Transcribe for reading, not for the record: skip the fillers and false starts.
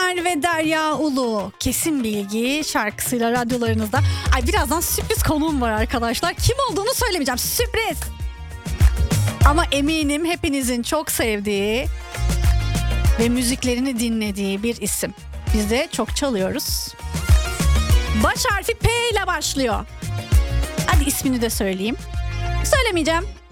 Şener ve Derya Ulu Kesin Bilgi şarkısıyla radyolarınızda. Ay, birazdan sürpriz konuğum var arkadaşlar. Kim olduğunu söylemeyeceğim. Sürpriz. Ama eminim hepinizin çok sevdiği ve müziklerini dinlediği bir isim. Biz de çok çalıyoruz. Baş harfi P ile başlıyor. Hadi ismini de söyleyeyim. Söylemeyeceğim.